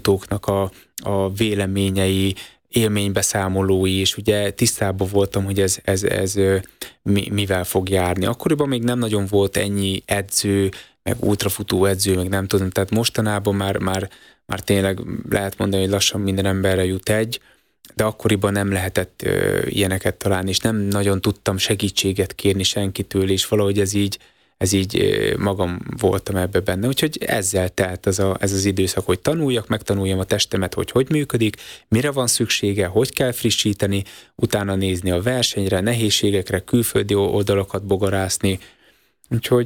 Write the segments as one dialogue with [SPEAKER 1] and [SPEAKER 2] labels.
[SPEAKER 1] futóknak a véleményei, élménybeszámolói, és ugye tisztában voltam, hogy ez mivel fog járni. Akkoriban még nem nagyon volt ennyi edző, meg ultrafutó edző, meg nem tudom, tehát mostanában már tényleg lehet mondani, hogy lassan minden emberre jut egy, de akkoriban nem lehetett ilyeneket találni, és nem nagyon tudtam segítséget kérni senkitől, és valahogy ez így magam voltam ebbe benne. Úgyhogy ezzel telt ez az időszak, hogy megtanuljam a testemet, hogy működik, mire van szüksége, hogy kell frissíteni, utána nézni a versenyre, nehézségekre, külföldi oldalakat bogarászni. Úgyhogy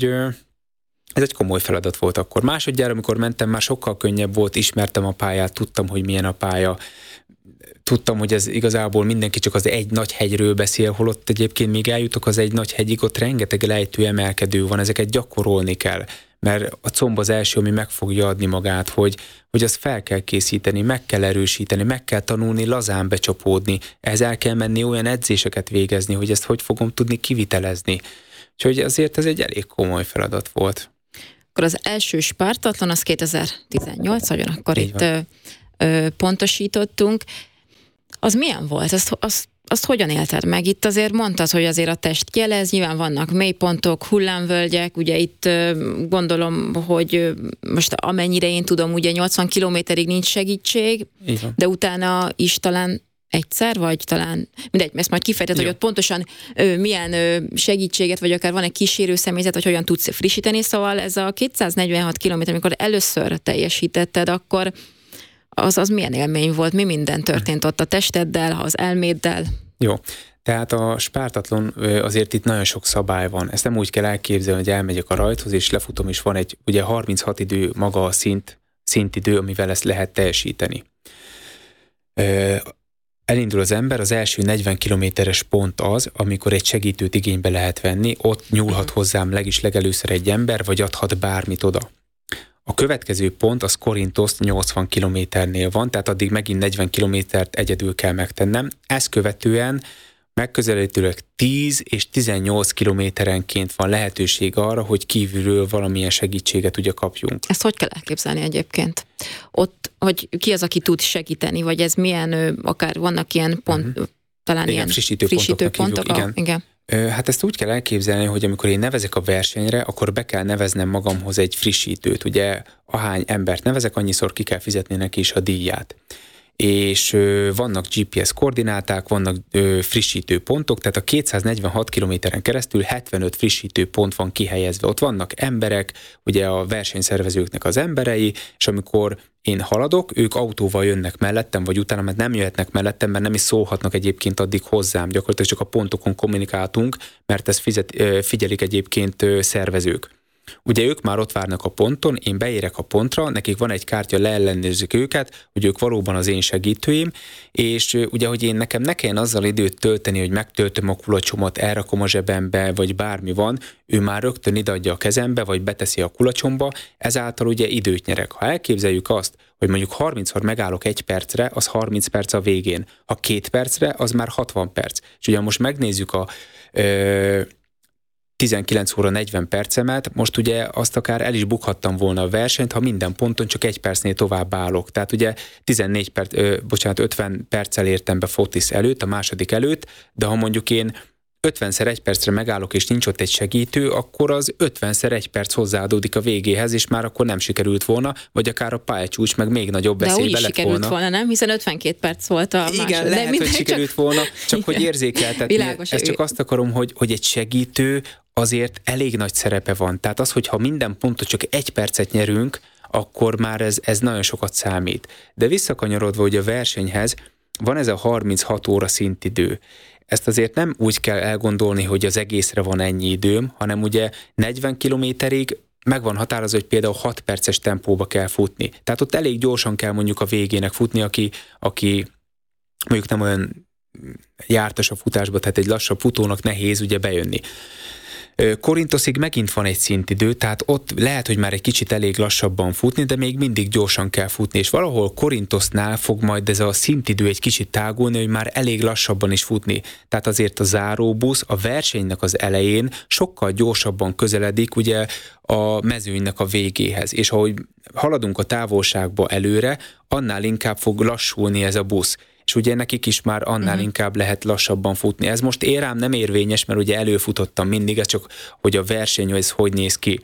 [SPEAKER 1] ez egy komoly feladat volt akkor. Másodjára, amikor mentem, már sokkal könnyebb volt, ismertem a pályát, tudtam, hogy milyen a pálya, tudtam, hogy ez igazából mindenki csak az egy nagy hegyről beszél, holott egyébként még eljutok az egy nagy hegyig, ott rengeteg lejtő emelkedő van, ezeket gyakorolni kell, mert a comb az első, ami meg fogja adni magát, hogy azt fel kell készíteni, meg kell erősíteni, meg kell tanulni lazán becsapódni, ehhez el kell menni olyan edzéseket végezni, hogy ezt hogy fogom tudni kivitelezni. Úgyhogy azért ez egy elég komoly feladat volt.
[SPEAKER 2] Akkor az első Spartathlon az 2018, nagyon akkor itt pontosítottunk. Az milyen volt? Azt hogyan élted meg? Itt azért mondtad, hogy azért a test jelez, nyilván vannak mélypontok, hullámvölgyek, ugye itt gondolom, hogy most amennyire én tudom, ugye 80 kilométerig nincs segítség, de utána is talán egyszer, vagy talán, mindegy, ezt majd kifejtett, hogy ott pontosan milyen segítséget, vagy akár van egy kísérő személyzet, vagy hogyan tudsz frissíteni, szóval ez a 246 kilométer, amikor először teljesítetted, akkor az milyen élmény volt, mi minden történt ott a testeddel, az elméddel?
[SPEAKER 1] Jó, tehát a Spartathlon azért itt nagyon sok szabály van. Ezt nem úgy kell elképzelni, hogy elmegyek a rajthoz, és lefutom, és van egy, ugye 36 idő maga a szintidő, amivel ezt lehet teljesíteni. Elindul az ember, az első 40 kilométeres pont az, amikor egy segítőt igénybe lehet venni, ott nyúlhat hozzám legelőször egy ember, vagy adhat bármit oda. A következő pont az Korintoszt 80 kilométernél van, tehát addig megint 40 kilométert egyedül kell megtennem. Ezt követően megközelítőleg 10 és 18 kilométerenként van lehetőség arra, hogy kívülről valamilyen segítséget ugye kapjunk.
[SPEAKER 2] Ezt hogy kell elképzelni egyébként? Ott, hogy ki az, aki tud segíteni, vagy ez milyen, akár vannak ilyen pont, talán
[SPEAKER 1] igen,
[SPEAKER 2] ilyen
[SPEAKER 1] frissítő pontok.
[SPEAKER 2] Igen.
[SPEAKER 1] Hát ezt úgy kell elképzelni, hogy amikor én nevezek a versenyre, akkor be kell neveznem magamhoz egy frissítőt. Ugye ahány embert nevezek, annyiszor ki kell fizetni neki is a díját. És vannak GPS koordináták, vannak frissítő pontok, tehát a 246 kilométeren keresztül 75 frissítő pont van kihelyezve. Ott vannak emberek, ugye a versenyszervezőknek az emberei, és amikor én haladok, ők autóval jönnek mellettem, vagy utána, mert nem jöhetnek mellettem, mert nem is szólhatnak egyébként addig hozzám. Gyakorlatilag csak a pontokon kommunikáltunk, mert ezt figyelik egyébként szervezők. Ugye ők már ott várnak a ponton, én beérek a pontra, nekik van egy kártya, leellenőrzik őket, hogy ők valóban az én segítőim, és ugye, hogy nekem ne kelljen azzal időt tölteni, hogy megtöltöm a kulacsomat, elrakom a zsebembe, vagy bármi van, ő már rögtön ideadja a kezembe, vagy beteszi a kulacsomba, ezáltal ugye időt nyerek. Ha elképzeljük azt, hogy mondjuk 30-szor megállok 1 percre, az 30 perc a végén. Ha 2 percre, az már 60 perc. És ugye most megnézzük a 19 óra 40 percemet, most ugye azt akár el is bukhattam volna a versenyt, ha minden ponton csak 1 percnél tovább állok. Tehát ugye 50 perccel értem be Fotis előtt, a második előtt, de ha mondjuk én 50-szer 1 percre megállok, és nincs ott egy segítő, akkor az 50-szer 1 perc hozzáadódik a végéhez, és már akkor nem sikerült volna, vagy akár a pályacsúcs meg még nagyobb veszélybe lett volna.
[SPEAKER 2] De volna, nem? Hiszen 52 perc volt a második.
[SPEAKER 1] Igen, lehet, hogy sikerült volna, csak hogy érzékeltetni. Ezt csak azt akarom, hogy egy segítő azért elég nagy szerepe van. Tehát az, hogyha minden pontot csak 1 percet nyerünk, akkor már ez nagyon sokat számít. De visszakanyarodva ugye a versenyhez, van ez a 36 óra szintidő. Ezt azért nem úgy kell elgondolni, hogy az egészre van ennyi időm, hanem ugye 40 kilométerig meg van határozva, hogy például 6 perces tempóba kell futni. Tehát ott elég gyorsan kell mondjuk a végének futni, aki mondjuk nem olyan jártas a futásba, tehát egy lassabb futónak nehéz ugye bejönni. Korintoszig megint van egy szintidő, tehát ott lehet, hogy már egy kicsit elég lassabban futni, de még mindig gyorsan kell futni, és valahol Korintosznál fog majd ez a szintidő egy kicsit tágulni, hogy már elég lassabban is futni. Tehát azért a záróbusz a versenynek az elején sokkal gyorsabban közeledik ugye a mezőnynek a végéhez, és ahogy haladunk a távolságba előre, annál inkább fog lassulni ez a busz. És ugye nekik is már annál inkább lehet lassabban futni. Ez most rám nem érvényes, mert ugye előfutottam mindig, ez csak, hogy a verseny, ez hogy néz ki.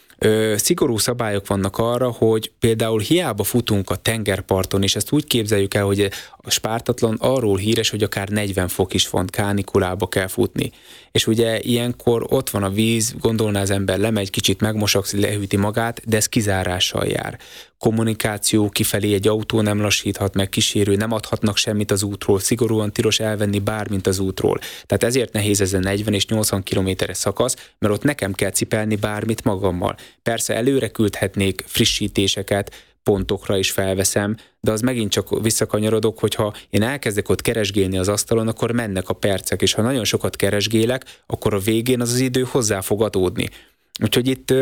[SPEAKER 1] Szigorú szabályok vannak arra, hogy például hiába futunk a tengerparton, és ezt úgy képzeljük el, hogy a Spártathlon arról híres, hogy akár 40 fok is van, kánikulába kell futni. És ugye ilyenkor ott van a víz, gondolná az ember, lemegy, kicsit megmosakszik, lehűti magát, de ez kizárással jár. Kommunikáció kifelé, egy autó nem lassíthat meg, kísérő, nem adhatnak semmit az útról, szigorúan tilos elvenni bármint az útról. Tehát ezért nehéz ez a 40 és 80 kilométeres szakasz, mert ott nekem kell cipelni bármit magammal. Persze előre küldhetnék frissítéseket, pontokra is felveszem, de az megint csak visszakanyarodok, hogyha én elkezdek ott keresgélni az asztalon, akkor mennek a percek, és ha nagyon sokat keresgélek, akkor a végén az idő hozzá fog adódni. Úgyhogy itt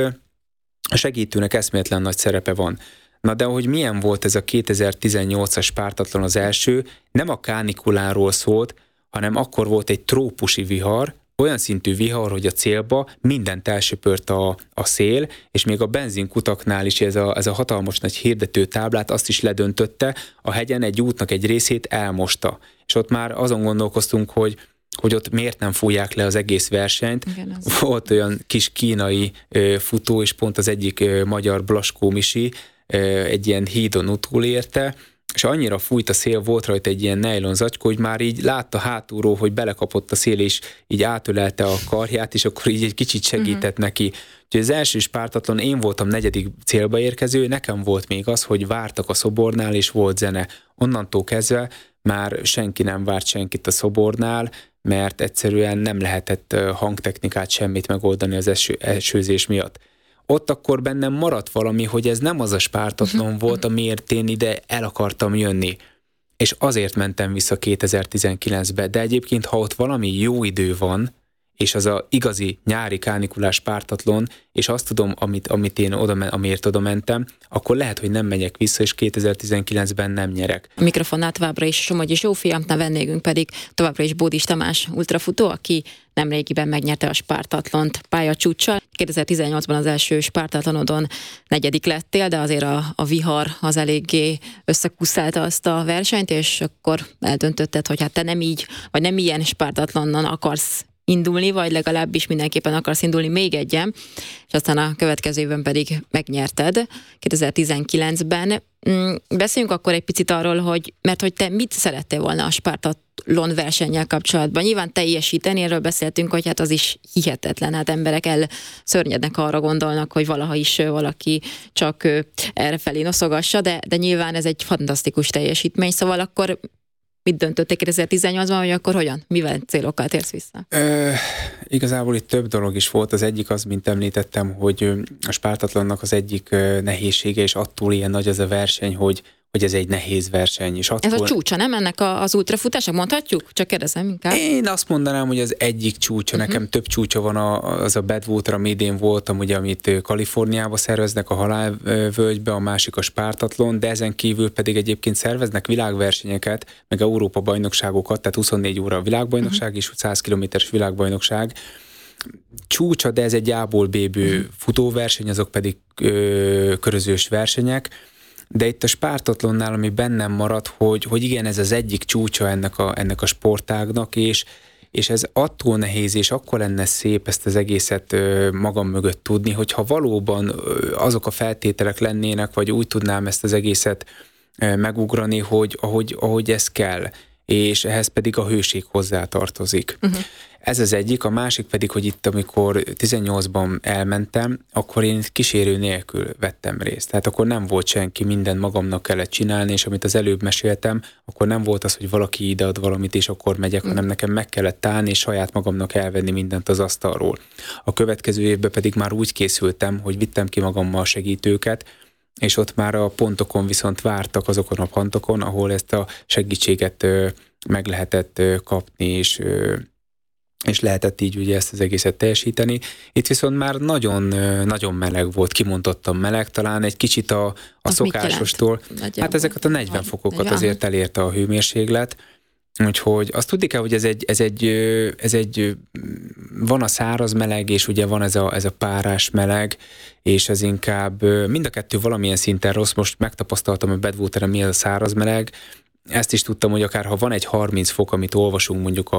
[SPEAKER 1] a segítőnek eszméletlen nagy szerepe van. Na de hogy milyen volt ez a 2018-as Spártathlon az első, nem a kánikuláról szólt, hanem akkor volt egy trópusi vihar, olyan szintű vihar, hogy a célba mindent elsöpört a szél, és még a benzinkutaknál is ez a hatalmas nagy hirdető táblát azt is ledöntötte, a hegyen egy útnak egy részét elmosta. És ott már azon gondolkoztunk, hogy ott miért nem fújják le az egész versenyt. Igen, volt olyan kis kínai futó, és pont az egyik magyar Blaskó Misi egy ilyen hídon utolérte, és annyira fújt a szél, volt rajta egy ilyen nejlon zacskó, hogy már így látta hátulról, hogy belekapott a szél, és így átölelte a karját, és akkor így egy kicsit segített neki. Úgyhogy az első Spártathlon én voltam 4. célba érkező, nekem volt még az, hogy vártak a szobornál, és volt zene. Onnantól kezdve már senki nem várt senkit a szobornál, mert egyszerűen nem lehetett hangtechnikát semmit megoldani az esőzés miatt. Ott akkor bennem maradt valami, hogy ez nem az a Spártathlon volt, amiért én ide el akartam jönni. És azért mentem vissza 2019-be. De egyébként, ha ott valami jó idő van, és az a igazi nyári kánikulás Spártathlon, és azt tudom, amiért oda mentem, akkor lehet, hogy nem megyek vissza, és 2019-ben nem nyerek.
[SPEAKER 2] A mikrofonnál továbbra is Somogyi Zsófia, a vendégünk pedig továbbra is Bódis Tamás ultrafutó, aki nemrégiben megnyerte a Spártathlont pályacsúccsal. 2018-ban az első Spártathlonodon 4. lettél, de azért a vihar az eléggé összekuszálta azt a versenyt, és akkor eldöntötted, hogy hát te nem így, vagy nem ilyen Spártathlonon akarsz indulni, vagy legalábbis mindenképpen akarsz indulni még egyen, és aztán a következő évben pedig megnyerted 2019-ben. Beszéljünk akkor egy picit arról, mert hogy te mit szerettél volna a Spártathlon versennyel kapcsolatban. Nyilván teljesíteni, erről beszéltünk, hogy hát az is hihetetlen, hát emberek elszörnyednek, arra gondolnak, hogy valaha is valaki csak errefelé noszogassa, de nyilván ez egy fantasztikus teljesítmény, szóval akkor mit döntöttek 2018-ban, vagy akkor hogyan? Mivel célokkal térsz vissza?
[SPEAKER 1] Igazából itt több dolog is volt. Az egyik az, mint említettem, hogy a Spártathlonnak az egyik nehézsége, és attól ilyen nagy az a verseny, hogy ez egy nehéz verseny. És attól...
[SPEAKER 2] Ez a csúcsa, nem ennek az ultrafutásnak, mondhatjuk? Csak kérdezem inkább.
[SPEAKER 1] Én azt mondanám, hogy az egyik csúcsa, nekem több csúcsa van, az a Badwater, ami idén voltam, ugye, amit Kaliforniába szerveznek, a Halálvölgybe, a másik a Spártathlon, de ezen kívül pedig egyébként szerveznek világversenyeket, meg Európa bajnokságokat, tehát 24 óra a világbajnokság és 100 kilométeres világbajnokság. Csúcsa, de ez egy A-ból B-ből futóverseny, azok pedig körözős versenyek. De itt a Spártathlonnál, ami bennem maradt, hogy igen, ez az egyik csúcsa ennek a sportágnak, és ez attól nehéz, és akkor lenne szép ezt az egészet magam mögött tudni, hogyha valóban azok a feltételek lennének, vagy úgy tudnám ezt az egészet megugrani, hogy ahogy ez kell, és ehhez pedig a hőség hozzátartozik. Ez az egyik, a másik pedig, hogy itt, amikor 18-ban elmentem, akkor én kísérő nélkül vettem részt. Tehát akkor nem volt senki, mindent magamnak kellett csinálni, és amit az előbb meséltem, akkor nem volt az, hogy valaki idead valamit, és akkor megyek, hanem nekem meg kellett állni, és saját magamnak elvenni mindent az asztalról. A következő évben pedig már úgy készültem, hogy vittem ki magammal segítőket, és ott már a pontokon viszont vártak, azokon a pontokon, ahol ezt a segítséget meg lehetett kapni, és és lehetett így ugye ezt az egészet teljesíteni. Itt viszont már nagyon, nagyon meleg volt, kimondottan meleg, talán egy kicsit a szokásostól. Hát ezeket a 40 fokokat azért elérte a hőmérséklet. Úgyhogy azt tudni kell, hogy ez egy van a száraz meleg, és ugye van ez a párás meleg, és ez inkább mind a kettő valamilyen szinten rossz. Most megtapasztaltam a Badwater-en, mi ez a száraz meleg. Ezt is tudtam, hogy akár ha van egy 30 fok, amit olvasunk mondjuk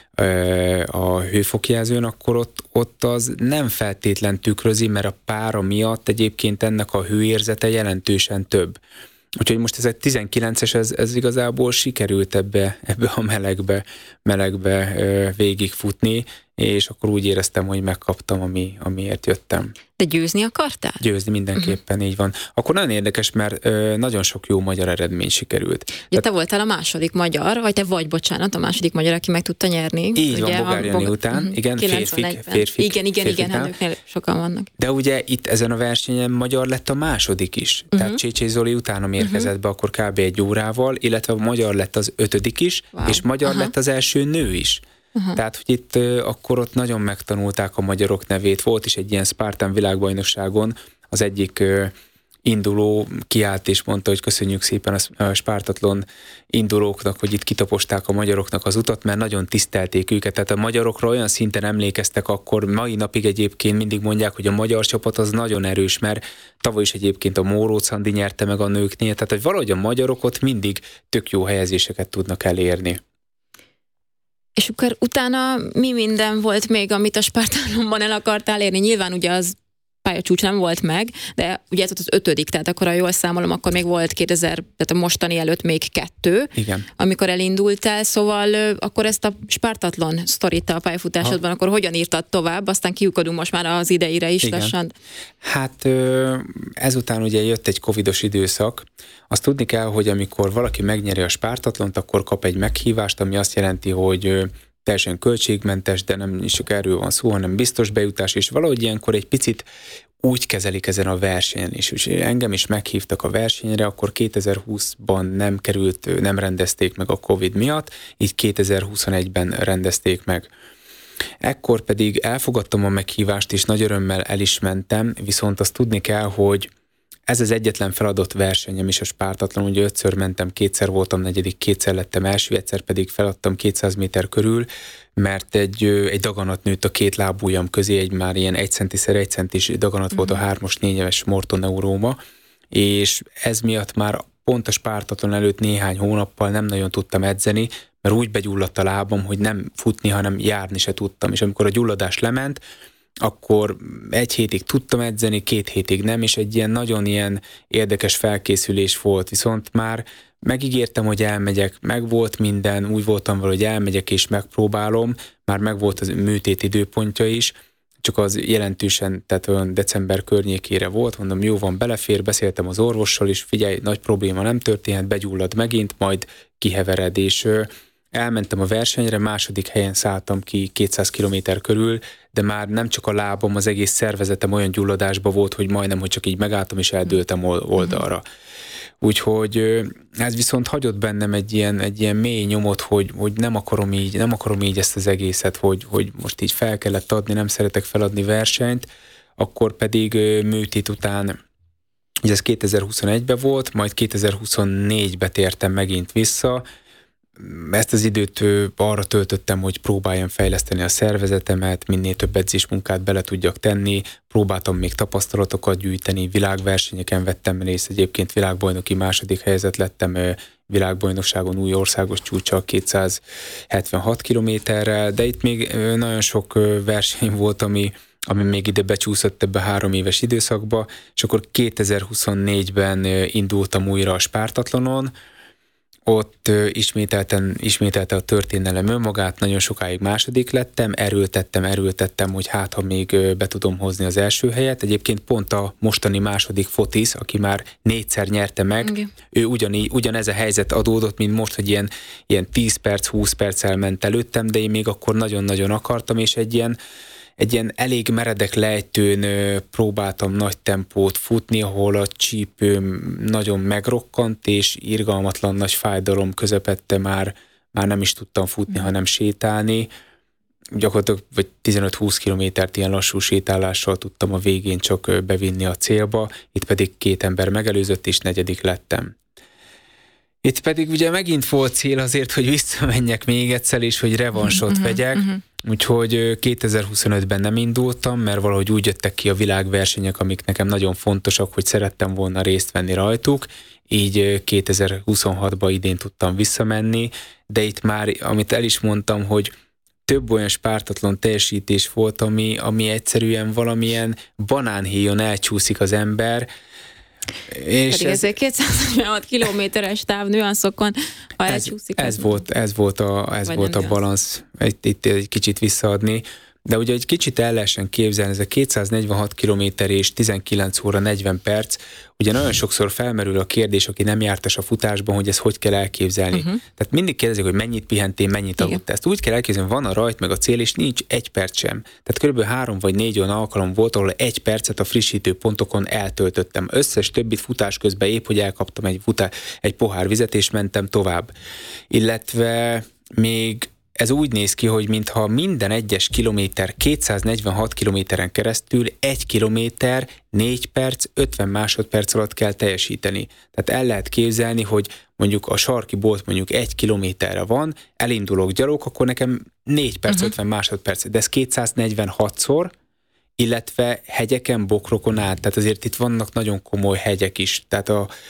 [SPEAKER 1] a hőfokjelzőn, akkor ott az nem feltétlen tükrözi, mert a pára miatt egyébként ennek a hőérzete jelentősen több. Úgyhogy most ez egy 19-es, ez igazából sikerült ebbe a melegbe végigfutni, és akkor úgy éreztem, hogy megkaptam, amiért jöttem.
[SPEAKER 2] De győzni akartál?
[SPEAKER 1] Győzni mindenképpen, így van. Akkor nagyon érdekes, mert nagyon sok jó magyar eredmény sikerült.
[SPEAKER 2] Ja, te voltál a második magyar, vagy te vagy, bocsánat, a második magyar, aki meg tudta nyerni.
[SPEAKER 1] Így ugye, van, Bogár Jani után. Igen, férfik.
[SPEAKER 2] Igen, nőknél sokan vannak.
[SPEAKER 1] De ugye itt ezen a versenyen magyar lett a második is. Tehát Csécsé Zoli utána érkezett be akkor kb. 1 órával, illetve magyar lett az 5. is, és magyar lett az első nő is. Tehát, hogy itt akkor ott nagyon megtanulták a magyarok nevét. Volt is egy ilyen Spartan világbajnokságon, az egyik induló kiállt és mondta, hogy köszönjük szépen a Spartatlon indulóknak, hogy itt kitaposták a magyaroknak az utat, mert nagyon tisztelték őket. Tehát a magyarokra olyan szinten emlékeztek akkor, mai napig egyébként mindig mondják, hogy a magyar csapat az nagyon erős, mert tavaly is egyébként a Móróc Andi nyerte meg a nőknél, tehát hogy valahogy a magyarok ott mindig tök jó helyezéseket tudnak elérni.
[SPEAKER 2] És akkor utána mi minden volt még, amit a Spartatlonban el akartál érni? Nyilván ugye az pályacsúcs nem volt meg, de ugye ez volt az 5., tehát akkor, ha jól számolom, akkor még volt 2000, tehát a mostani előtt még 2,
[SPEAKER 1] igen, amikor
[SPEAKER 2] elindultál, szóval akkor ezt a Spartatlon sztorit a pályafutásodban, akkor hogyan írtad tovább, aztán kiukadunk most már az ideire is
[SPEAKER 1] igen.
[SPEAKER 2] lassan.
[SPEAKER 1] Hát ezután ugye jött egy covidos időszak. Azt tudni kell, hogy amikor valaki megnyeri a Spartatlont, akkor kap egy meghívást, ami azt jelenti, hogy teljesen költségmentes, de nem is csak erről van szó, hanem biztos bejutás, és valahogy ilyenkor egy picit úgy kezelik ezen a versenyen is. És engem is meghívtak a versenyre, akkor 2020-ban nem rendezték meg a Covid miatt, így 2021-ben rendezték meg. Ekkor pedig elfogadtam a meghívást, és nagy örömmel el is mentem, viszont azt tudni kell, hogy ez az egyetlen feladott versenyem is a Spartatlon, ugye 5-ször mentem, 2-szer voltam negyedik, 2-szer lettem első, egyszer pedig feladtam 200 méter körül, mert egy daganat nőtt a 2 lábujjam közé, egy már ilyen 1 centiszer 1 centis daganat volt a 3-as 4-es mortoneuróma, és ez miatt már pont a Spartatlon előtt néhány hónappal nem nagyon tudtam edzeni, mert úgy begyulladt a lábam, hogy nem futni, hanem járni se tudtam, és amikor a gyulladás lement, akkor 1 hétig tudtam edzeni, 2 hétig nem, és egy ilyen nagyon ilyen érdekes felkészülés volt, viszont már megígértem, hogy elmegyek, meg volt minden, úgy voltam vele, hogy elmegyek és megpróbálom, már meg volt az műtét időpontja is, csak az jelentősen, tehát olyan december környékére volt, mondom, jó van, belefér, beszéltem az orvossal is, figyelj, nagy probléma nem történhet, begyullad megint, majd kihevered, és elmentem a versenyre, 2. helyen szálltam ki 200 kilométer körül, de már nem csak a lábam, az egész szervezetem olyan gyulladásban volt, hogy majdnem, hogy csak így megálltam és eldőltem oldalra. Úgyhogy ez viszont hagyott bennem egy ilyen mély nyomot, hogy nem akarom így ezt az egészet, hogy most így fel kellett adni, nem szeretek feladni versenyt, akkor pedig műtét után, ugye ez 2021-ben volt, majd 2024-ben tértem megint vissza. Ezt az időt arra töltöttem, hogy próbáljam fejleszteni a szervezetemet, minél több edzésmunkát bele tudjak tenni, próbáltam még tapasztalatokat gyűjteni, világversenyeken vettem részt, egyébként világbajnoki 2. helyezett lettem világbajnokságon új országos csúccsal 276 kilométerrel, de itt még nagyon sok verseny volt, ami még ide becsúszott ebbe 3 éves időszakba, és akkor 2024-ben indultam újra a Spartatlonon. Ott ismételte a történelem önmagát, nagyon sokáig 2. lettem, erőltettem, hogy hát, ha még be tudom hozni az első helyet. Egyébként pont a mostani 2. Fotis, aki már 4-szer nyerte meg, okay. Ő ugyanez a helyzet adódott, mint most, hogy ilyen 10 perc, 20 perccel ment előttem, de én még akkor nagyon-nagyon akartam, és egy ilyen elég meredek lejtőn próbáltam nagy tempót futni, ahol a csípőm nagyon megrokkant, és irgalmatlan nagy fájdalom közepette már nem is tudtam futni, hanem sétálni. gyakorlatilag vagy 15-20 kilométert ilyen lassú sétálással tudtam a végén csak bevinni a célba, itt pedig 2 ember megelőzött, és 4. lettem. Itt pedig ugye megint volt cél azért, hogy visszamenjek még egyszer, és hogy revansot vegyek, úgyhogy 2025-ben nem indultam, mert valahogy úgy jöttek ki a világversenyek, amik nekem nagyon fontosak, hogy szerettem volna részt venni rajtuk, így 2026-ban idén tudtam visszamenni, de itt már, amit el is mondtam, hogy több olyan spártatlan teljesítés volt, ami egyszerűen valamilyen banánhéjon elcsúszik az ember,
[SPEAKER 2] és pedig ezért 246 kilométeres távnüanszokon, ha elcsúszik.
[SPEAKER 1] Ez volt a balansz, itt egy kicsit visszaadni. De ugye egy kicsit el lehessen képzelni, ez a 246 kilométer és 19 óra 40 perc, ugye nagyon sokszor felmerül a kérdés, aki nem jártas a futásban, hogy ezt hogy kell elképzelni. Tehát mindig kérdezik, hogy mennyit pihentél, mennyit aludtál. Ezt úgy kell elképzelni, van a rajt meg a cél, és nincs 1 perc sem. Tehát körülbelül 3 vagy 4 olyan alkalom volt, ahol 1 percet a frissítő pontokon eltöltöttem. Összes többit futás közben épp, hogy elkaptam egy pohár vizet, és mentem tovább. Illetve még ez úgy néz ki, hogy mintha minden egyes kilométer 246 kilométeren keresztül 1 kilométer 4 perc, 50 másodperc alatt kell teljesíteni. Tehát el lehet képzelni, hogy mondjuk a sarki bolt mondjuk 1 kilométerre van, elindulok gyalog, akkor nekem 4 perc, 50 másodperc, de ez 246-szor, illetve hegyeken, bokrokon át. Tehát azért itt vannak nagyon komoly hegyek is. Tehát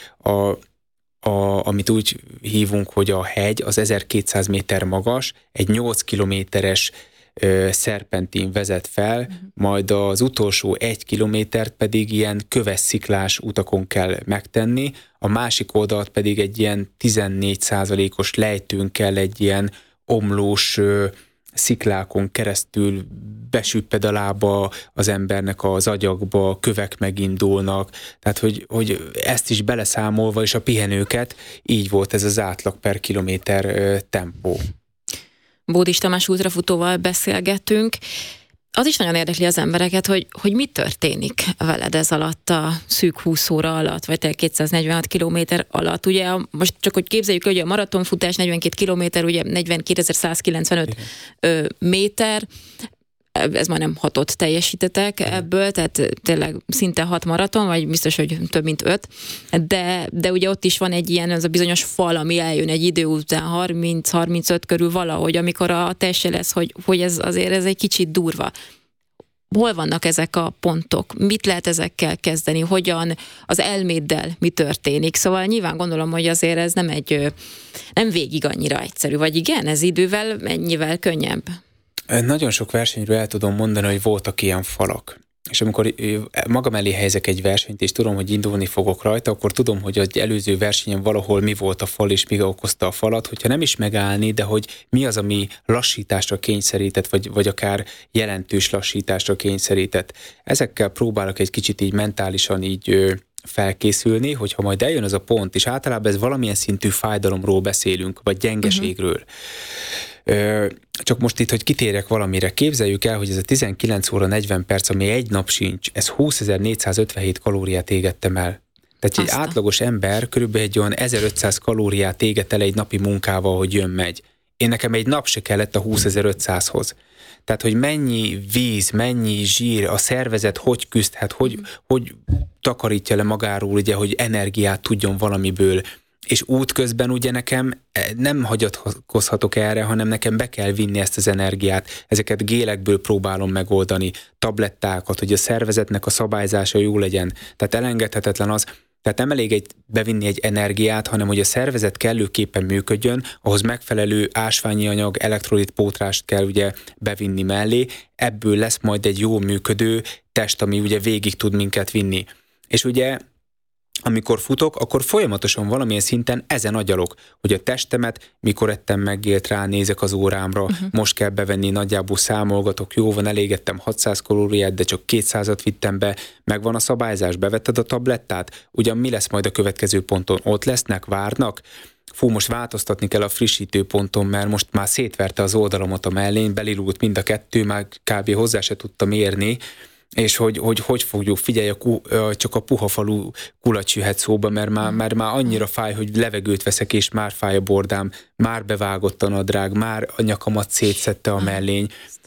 [SPEAKER 1] amit úgy hívunk, hogy a hegy, az 1200 méter magas, egy 8 kilométeres szerpentin vezet fel, majd az utolsó 1 kilométert pedig ilyen köves sziklás utakon kell megtenni, a másik oldalt pedig egy ilyen 14%-os lejtőn kell egy ilyen omlós sziklákon keresztül besüpped a lába az embernek az agyakba, kövek megindulnak, tehát hogy ezt is beleszámolva, és a pihenőket, így volt ez az átlag per kilométer tempó.
[SPEAKER 2] Bódis Tamás ultrafutóval beszélgetünk. Az is nagyon érdekli az embereket, hogy mi történik veled ez alatt a szűk 20 óra alatt, vagy te 246 kilométer alatt. Ugye most csak, hogy képzeljük, hogy a maratonfutás 42 kilométer, ugye 42.195 méter, ez majdnem 6-ot teljesítetek ebből, tehát tényleg szinte 6 maraton, vagy biztos, hogy több mint 5, de ugye ott is van egy ilyen, az a bizonyos fal, ami eljön egy idő után 30-35 körül valahogy, amikor a testje lesz, hogy ez azért ez egy kicsit durva. Hol vannak ezek a pontok? Mit lehet ezekkel kezdeni? Hogyan az elméddel mi történik? Szóval nyilván gondolom, hogy azért ez nem végig annyira egyszerű, vagy igen, ez idővel mennyivel könnyebb?
[SPEAKER 1] Nagyon sok versenyről el tudom mondani, hogy voltak ilyen falak. És amikor magam elé helyezek egy versenyt, és tudom, hogy indulni fogok rajta, akkor tudom, hogy egy előző versenyen valahol mi volt a fal, és mi okozta a falat, hogyha nem is megállni, de hogy mi az, ami lassításra kényszerített, vagy akár jelentős lassításra kényszerített. Ezekkel próbálok egy kicsit így mentálisan így felkészülni, hogyha majd eljön az a pont, és általában ez valamilyen szintű fájdalomról beszélünk, vagy gyengeségről. Csak most itt, hogy kitérjek valamire, képzeljük el, hogy ez a 19 óra 40 perc, ami egy nap sincs, ez 20.457 kalóriát égettem el. Tehát egy átlagos ember körülbelül egy olyan 1500 kalóriát éget el egy napi munkával, hogy jön-megy. Én nekem egy nap se kellett a 20.500-hoz. Tehát, hogy mennyi víz, mennyi zsír, a szervezet hogy küzdhet, hogy takarítja le magáról, ugye, hogy energiát tudjon valamiből. És útközben ugye nekem nem hagyatkozhatok erre, hanem nekem be kell vinni ezt az energiát. Ezeket gélekből próbálom megoldani, tablettákat, hogy a szervezetnek a szabályzása jó legyen. Tehát elengedhetetlen az, tehát nem elég bevinni egy energiát, hanem hogy a szervezet kellőképpen működjön, ahhoz megfelelő ásványi anyag, elektrolit pótlást kell ugye bevinni mellé, ebből lesz majd egy jó működő test, ami ugye végig tud minket vinni. És ugye amikor futok, akkor folyamatosan valamilyen szinten ezen agyalok, hogy a testemet mikor ettem megélt, ránézek az órámra, most kell bevenni, nagyjából számolgatok, jó van, elégettem 600 kalóriát, de csak 200-at vittem be, megvan a szabályzás, bevetted a tablettát, ugyan mi lesz majd a következő ponton? Ott lesznek, várnak? Most változtatni kell a frissítő ponton, mert most már szétverte az oldalamat a mellén, belilult mind a kettő, már kb. Hozzá se tudtam érni, és hogy fogjuk, figyelj, csak a puha falu kulacs jöhet szóba, mert már annyira fáj, hogy levegőt veszek, és már fáj a bordám, már bevágott a nadrág, már a nyakamat szétszedte a mellény.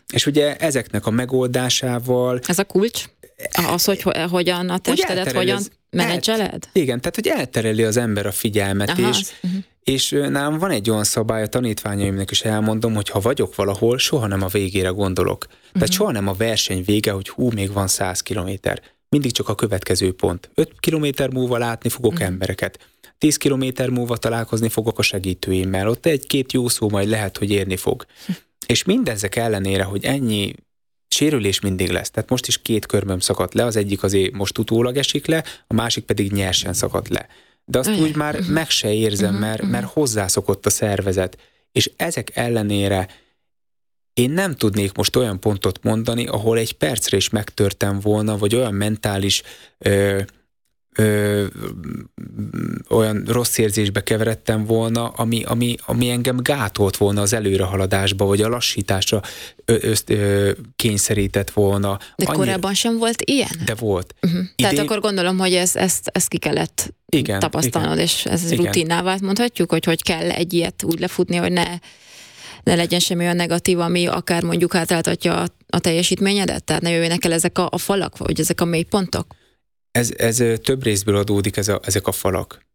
[SPEAKER 1] És ugye ezeknek a megoldásával...
[SPEAKER 2] Ez a kulcs? Az, hogy hogyan a testedet, hogyan menedzseled?
[SPEAKER 1] Igen, tehát hogy eltereli az ember a figyelmet, és nálam van egy olyan szabály, a tanítványaimnak is elmondom, hogy ha vagyok valahol, soha nem a végére gondolok. Tehát soha nem a verseny vége, hogy még van 100 kilométer. Mindig csak a következő pont. 5 kilométer múlva látni fogok embereket. 10 kilométer múlva találkozni fogok a segítőimmel. Ott egy-két jó szó majd lehet, hogy érni fog. És mindezek ellenére, hogy ennyi sérülés mindig lesz. Tehát most is 2 körmöm szakadt le, az egyik azért most utólag esik le, a másik pedig nyersen szakadt le. De azt úgy már meg se érzem, mert hozzászokott a szervezet. És ezek ellenére én nem tudnék most olyan pontot mondani, ahol egy percre is megtörtem volna, vagy olyan mentális olyan rossz érzésbe keveredtem volna, ami engem gátolt volna az előrehaladásba, vagy a lassításra kényszerített volna.
[SPEAKER 2] De korábban sem volt ilyen?
[SPEAKER 1] De volt.
[SPEAKER 2] Tehát akkor gondolom, hogy ezt ki kellett tapasztalnod, és ez rutinná vált, mondhatjuk, hogy kell egy ilyet úgy lefutni, hogy ne legyen semmi olyan negatív, ami akár mondjuk hátráltatja a teljesítményedet? Tehát ne jöjjenek el ezek a falak, vagy ezek a mélypontok?
[SPEAKER 1] Ez több részből adódik, ezek a falak.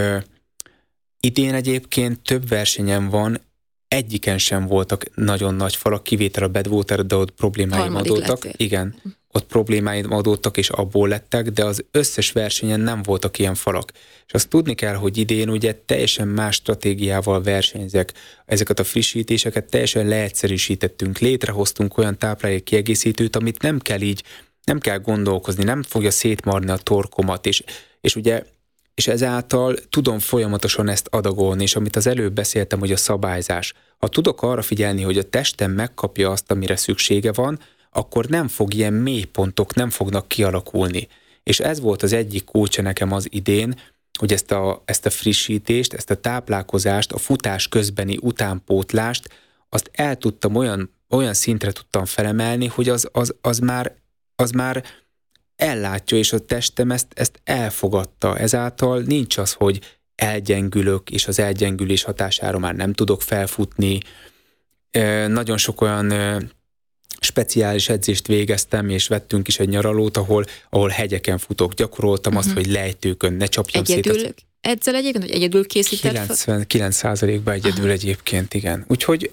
[SPEAKER 1] Idén egyébként több versenyen van, egyiken sem voltak nagyon nagy falak, kivétel a Badwater, de ott problémáim adódtak. Igen, ott problémáim adódtak, és abból lettek, de az összes versenyen nem voltak ilyen falak. És azt tudni kell, hogy idén ugye teljesen más stratégiával versenyzek. Ezeket a frissítéseket teljesen leegyszerűsítettünk, létrehoztunk olyan táplálék kiegészítőt, amit nem kell gondolkozni, nem fogja szétmarni a torkomat, és ezáltal tudom folyamatosan ezt adagolni, és amit az előbb beszéltem, hogy a szabályzás. Ha tudok arra figyelni, hogy a testem megkapja azt, amire szüksége van, akkor nem fog ilyen mélypontok, nem fognak kialakulni. És ez volt az egyik kulcsa nekem az idén, hogy ezt a frissítést, ezt a táplálkozást, a futás közbeni utánpótlást, azt el tudtam olyan szintre tudtam felemelni, hogy az már ellátja, és a testem ezt elfogadta. Ezáltal nincs az, hogy elgyengülök, és az elgyengülés hatására már nem tudok felfutni. Nagyon sok olyan speciális edzést végeztem, és vettünk is egy nyaralót, ahol hegyeken futok. Gyakoroltam azt, hogy lejtőkön ne csapjam szét.
[SPEAKER 2] Edzel egyébként, hogy egyedül készített?
[SPEAKER 1] 99%-ban egyedül egyébként, igen. Úgyhogy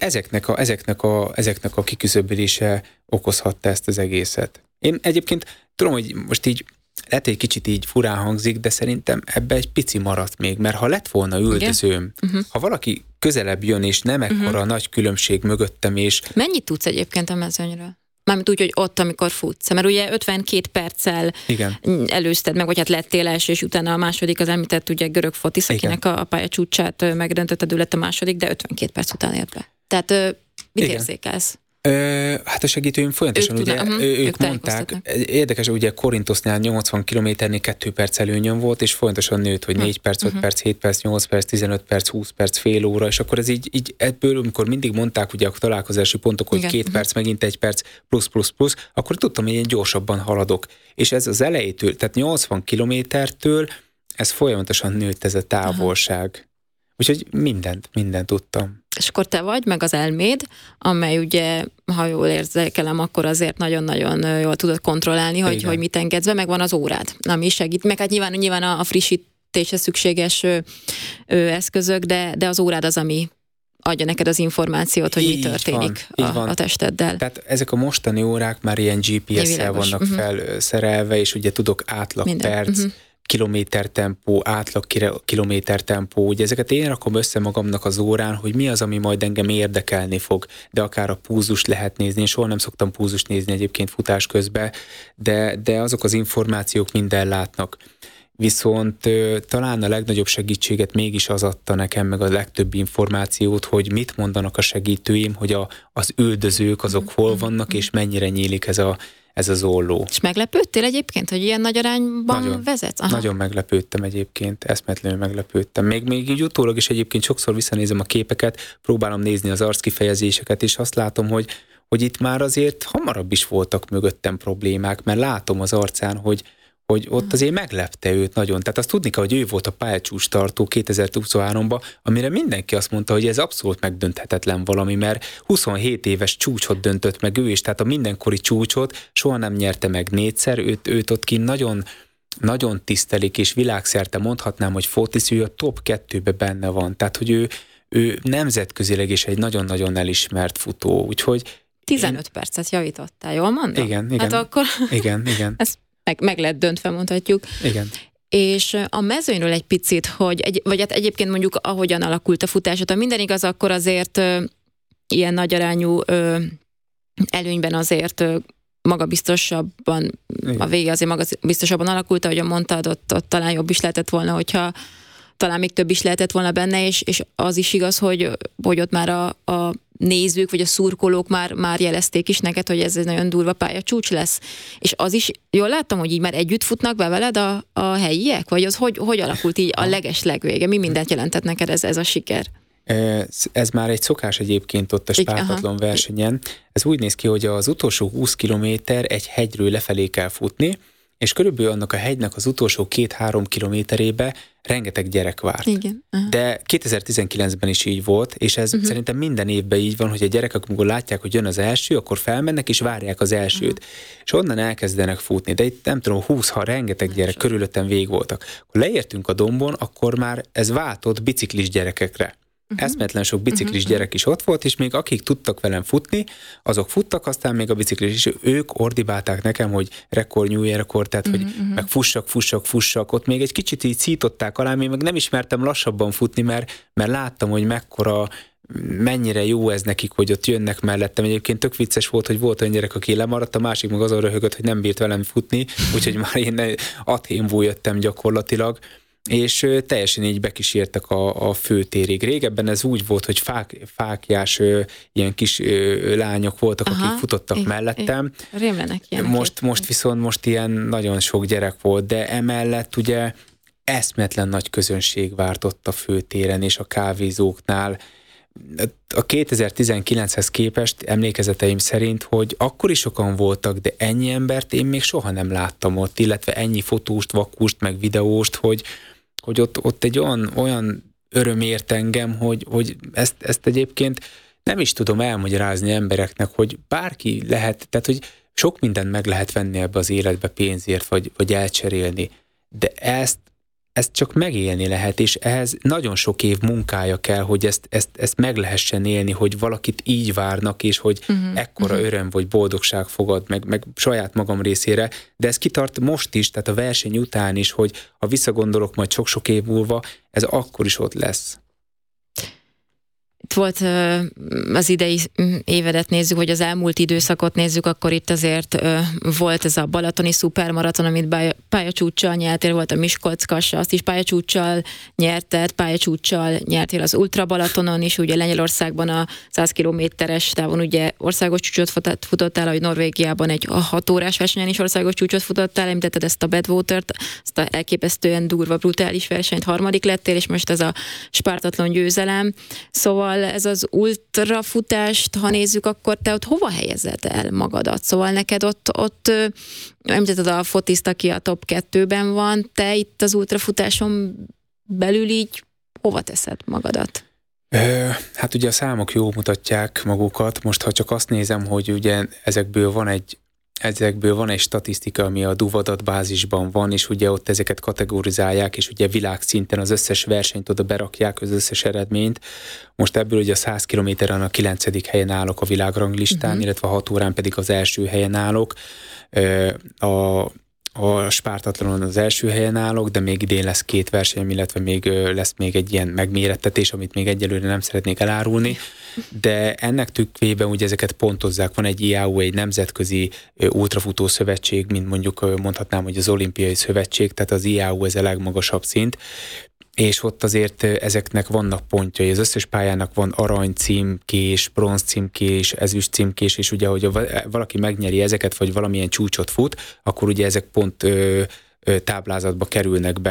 [SPEAKER 1] ezeknek a kiküszöbölése okozhatta ezt az egészet. Én egyébként tudom, hogy most így lehet, egy kicsit így furán hangzik, de szerintem ebbe egy pici maradt még, mert ha lett volna üldözőm, ha valaki közelebb jön, és nem ekkora nagy különbség mögöttem, és...
[SPEAKER 2] Mennyit tudsz egyébként a mezőnyről? Mármint úgy, hogy ott, amikor futsz. Mert ugye 52 perccel előzted meg, vagy hát lettél első, és utána a második, az említett ugye görög Fotis, akinek a pályacsúcsát megdöntötted, ő lett a második, de 52 perc után ért be. Tehát mit érzékelsz?
[SPEAKER 1] Hát a segítőim folyamatosan ők mondták, érdekes, ugye Korintosznál 80 kilométernél 2 perc előnyöm volt, és folyamatosan nőtt, hogy 4 perc, 5 perc, 7 perc, 8 perc, 15 perc, 20 perc, fél óra, és akkor ez így ebből, amikor mindig mondták ugye a találkozási pontok, hogy 2 perc, megint 1 perc, plusz, akkor tudtam, hogy én gyorsabban haladok. És ez az elejétől, tehát 80 kilométertől ez folyamatosan nőtt ez a távolság. Úgyhogy mindent tudtam.
[SPEAKER 2] És akkor te vagy, meg az elméd, amely ugye, ha jól érzékelem, akkor azért nagyon-nagyon jól tudod kontrollálni, hogy mit engedsz be, meg van az órád, ami segít. Meg hát nyilván a frissítéshez szükséges eszközök, de az órád az, ami adja neked az információt, hogy mi történik a testeddel.
[SPEAKER 1] Tehát ezek a mostani órák már ilyen GPS-szel vannak felszerelve, és ugye tudok átlag perc, kilométertempó, átlag kilométertempó, ugye ezeket én rakom össze magamnak az órán, hogy mi az, ami majd engem érdekelni fog, de akár a púzust lehet nézni, én soha nem szoktam púzust nézni egyébként futás közben, de azok az információk minden látnak. Viszont talán a legnagyobb segítséget mégis az adta nekem, meg a legtöbb információt, hogy mit mondanak a segítőim, hogy az üldözők azok hol vannak, és mennyire nyílik ez az olló.
[SPEAKER 2] És meglepődtél egyébként, hogy ilyen nagy arányban vezetsz? Aha.
[SPEAKER 1] Nagyon meglepődtem egyébként, eszméletlenül meglepődtem. Még így utólag is egyébként sokszor visszanézem a képeket, próbálom nézni az arckifejezéseket, és azt látom, hogy itt már azért hamarabb is voltak mögöttem problémák, mert látom az arcán, hogy ott azért meglepte őt nagyon. Tehát azt tudni kell, hogy ő volt a pályacsúcs tartó 2023-ban, amire mindenki azt mondta, hogy ez abszolút megdönthetetlen valami, mert 27 éves csúcsot döntött meg ő is, tehát a mindenkori csúcsot soha nem nyerte meg 4-szer, őt ott kint nagyon, nagyon tisztelik, és világszerte mondhatnám, hogy Fotis, ő a top 2-be benne van. Tehát, hogy ő nemzetközileg is egy nagyon-nagyon elismert futó, úgyhogy
[SPEAKER 2] 15 percet javítottál, jól mondom?
[SPEAKER 1] Igen.
[SPEAKER 2] Hát akkor
[SPEAKER 1] igen.
[SPEAKER 2] ez meg lett döntve, mondhatjuk.
[SPEAKER 1] Igen.
[SPEAKER 2] És a mezőnyről egy picit, vagy hát egyébként mondjuk ahogyan alakult a futásod, ha minden igaz, akkor azért ilyen nagyarányú előnyben azért magabiztosabban, igen. A vége azért magabiztosabban alakult, ahogyan mondtad, ott talán jobb is lehetett volna, hogyha talán még több is lehetett volna benne, és az is igaz, hogy ott már a nézők, vagy a szurkolók már jelezték is neked, hogy ez egy nagyon durva pályacsúcs lesz. És az is, jól láttam, hogy így már együtt futnak be veled a helyiek? Vagy az hogy alakult így a legeslegvége? Mi mindent jelentett neked ez a siker?
[SPEAKER 1] Ez már egy szokás egyébként ott a spártatlan versenyen. Ez úgy néz ki, hogy az utolsó 20 kilométer egy hegyről lefelé kell futni, és körülbelül annak a hegynek az utolsó 2-3 kilométerébe rengeteg gyerek várt.
[SPEAKER 2] Igen.
[SPEAKER 1] De 2019-ben is így volt, és ez szerintem minden évben így van, hogy a gyerekek, amikor látják, hogy jön az első, akkor felmennek és várják az elsőt. És onnan elkezdenek futni. De itt nem tudom, 20-ha rengeteg gyerek körülöttem végig voltak. Akkor leértünk a dombon, akkor már ez váltott biciklis gyerekekre. Eszméletlen sok biciklis gyerek is ott volt, és még akik tudtak velem futni, azok futtak, aztán még a biciklis is, ők ordibálták nekem, hogy rekord, new rekord, tehát hogy meg fussak, ott még egy kicsit így szították alá, én meg nem ismertem lassabban futni, mert láttam, hogy mennyire jó ez nekik, hogy ott jönnek mellettem. Egyébként tök vicces volt, hogy volt olyan gyerek, aki lemaradt, a másik meg azon röhögött, hogy nem bírt velem futni, úgyhogy már én athénból jöttem gyakorlatilag, és teljesen így bekísértek a főtérig. Régebben ez úgy volt, hogy fáklyás ilyen kis lányok voltak, akik futottak mellettem.
[SPEAKER 2] Rémlenek ilyenek.
[SPEAKER 1] Most ilyen nagyon sok gyerek volt, de emellett ugye eszméletlen nagy közönség várt ott a főtéren és a kávézóknál. A 2019-hez képest emlékezeteim szerint, hogy akkor is sokan voltak, de ennyi embert én még soha nem láttam ott, illetve ennyi fotóst, vakust, meg videóst, hogy ott egy olyan öröm ért engem, hogy ezt egyébként nem is tudom elmagyarázni embereknek, hogy bárki lehet, tehát hogy sok mindent meg lehet venni ebbe az életbe pénzért, vagy elcserélni, de ezt csak megélni lehet, és ehhez nagyon sok év munkája kell, hogy ezt meg lehessen élni, hogy valakit így várnak, és hogy ekkora öröm vagy boldogság fogad meg saját magam részére, de ez kitart most is, tehát a verseny után is, hogy ha visszagondolok majd sok-sok év múlva, ez akkor is ott lesz.
[SPEAKER 2] Itt volt az idei évedet nézzük, hogy az elmúlt időszakot nézzük, akkor itt azért volt ez a balatoni szupermaraton, amit pályacsúccsal nyertél, volt a Miskolc-Kassa, azt is pályacsúccsal nyerted, pályacsúccsal nyertél az Ultra Balatonon is, ugye Lengyelországban a 100 kilométeres távon ugye országos csúcsot futottál, hogy Norvégiában egy 6 órás versenyen is országos csúcsot futottál, említetted ezt a Badwater-t, azt a elképesztően durva, brutális versenyt, 3. lettél, és most ez a spártatlan győzelem. Szóval ez az ultrafutást, ha nézzük, akkor te ott hova helyezed el magadat? Szóval neked ott említetted a Fotiszt, aki a top 2-ben van, te itt az ultrafutáson belül így hova teszed magadat?
[SPEAKER 1] Hát ugye a számok jól mutatják magukat. Most ha csak azt nézem, hogy ugye ezekből van egy statisztika, ami a DUV adatbázisban van, és ugye ott ezeket kategorizálják, és ugye világszinten az összes versenyt oda berakják, az összes eredményt. Most ebből ugye a 100 kilométeren a 9. helyen állok a világranglistán, illetve a 6 órán pedig az első helyen állok. A spártatlanon az első helyen állok, de még idén lesz 2 verseny, illetve még lesz még egy ilyen megmérettetés, amit még egyelőre nem szeretnék elárulni, de ennek tükrében ugye ezeket pontozzák. Van egy IAU, egy nemzetközi ultrafutó szövetség, mint mondjuk mondhatnám, hogy az olimpiai szövetség, tehát az IAU ez a legmagasabb szint, és ott azért ezeknek vannak pontjai. Az összes pályának van arany címkés, bronz címkés, ezüst címkés, és ugye, hogy valaki megnyeri ezeket, vagy valamilyen csúcsot fut, akkor ugye ezek pont táblázatba kerülnek be.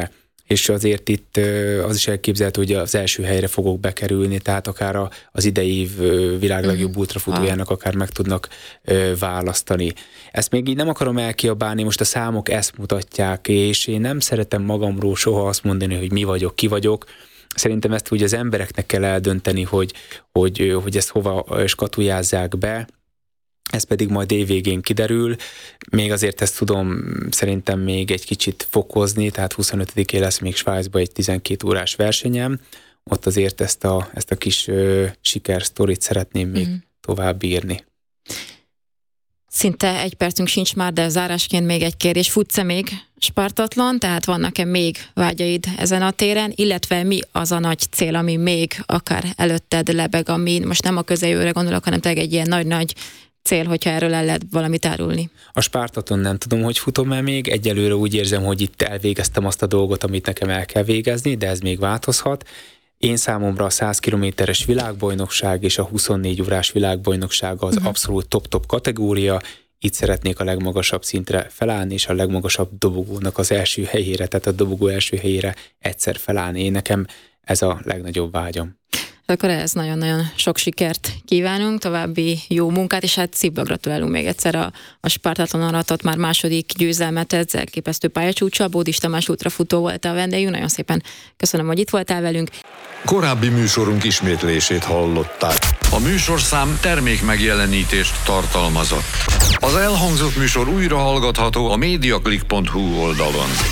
[SPEAKER 1] és azért itt az is elképzelhető, hogy az első helyre fogok bekerülni, tehát akár az idei év világ legjobb ultrafutójának akár meg tudnak választani. Ezt még így nem akarom elkiabálni, most a számok ezt mutatják, és én nem szeretem magamról soha azt mondani, hogy mi vagyok, ki vagyok. Szerintem ezt úgy az embereknek kell eldönteni, hogy ezt hova skatujázzák be, ez pedig majd évvégén kiderül. Még azért ezt tudom szerintem még egy kicsit fokozni, tehát 25-én lesz még Svájcban egy 12 órás versenyem. Ott azért ezt a kis sikersztorit szeretném még tovább írni.
[SPEAKER 2] Szinte egy percünk sincs már, de zárásként még egy kérdés. Futsz-e még Spartatlon? Tehát vannak-e még vágyaid ezen a téren? Illetve mi az a nagy cél, ami még akár előtted lebeg, ami most nem a közeljövőre gondolok, hanem tényleg egy ilyen nagy-nagy cél, hogyha erről el lehet valamit árulni?
[SPEAKER 1] A Spartatlon nem tudom, hogy futom-e még. Egyelőre úgy érzem, hogy itt elvégeztem azt a dolgot, amit nekem el kell végezni, de ez még változhat. Én számomra a 100 kilométeres világbajnokság és a 24 órás világbajnokság az abszolút top-top kategória. Itt szeretnék a legmagasabb szintre felállni, és a legmagasabb dobogónak az első helyére, tehát a dobogó első helyére egyszer felállni. Én nekem ez a legnagyobb vágyam.
[SPEAKER 2] Akkor ehhez nagyon-nagyon sok sikert kívánunk, további jó munkát, és hát szívből gratulálunk még egyszer a Spartatlon aratott már második győzelmet, ez elképesztő pályacsúccsal. Bódis Tamás ultrafutó volt a vendégünk, nagyon szépen köszönöm, hogy itt voltál velünk.
[SPEAKER 3] Korábbi műsorunk ismétlését hallották.
[SPEAKER 4] A műsorszám termékmegjelenítést tartalmazott. Az elhangzott műsor újra hallgatható a mediaclick.hu oldalon.